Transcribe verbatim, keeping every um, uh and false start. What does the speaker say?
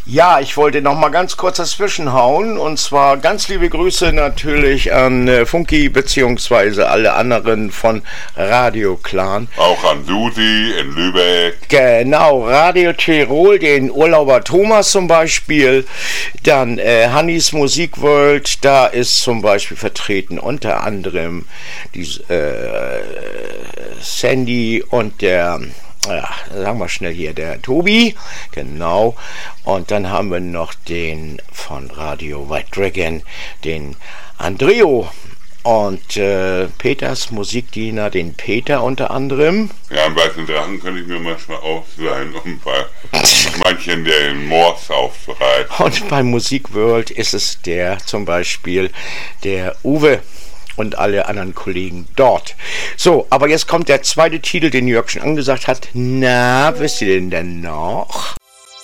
Ja, ich wollte noch mal ganz kurz dazwischen hauen und zwar ganz liebe Grüße natürlich an äh, Funky beziehungsweise alle anderen von Radio Clan. Auch an Susi in Lübeck. Genau, Radio Tirol, den Urlauber Thomas zum Beispiel. Dann äh, Hannis Musik World, da ist zum Beispiel vertreten unter anderem die äh, Sandy und der... Ja, sagen wir schnell hier, der Tobi, genau, und dann haben wir noch den von Radio White Dragon, den Andreo und äh, Peters Musikdiener, den Peter unter anderem. Ja, am Weißen Drachen könnte ich mir manchmal ausleihen, um bei manchen den Morse aufzureißen. Und bei Musik World ist es der, zum Beispiel der Uwe und alle anderen Kollegen dort. So, aber jetzt kommt der zweite Titel, den Jörg schon angesagt hat. Na, wisst ihr den denn noch?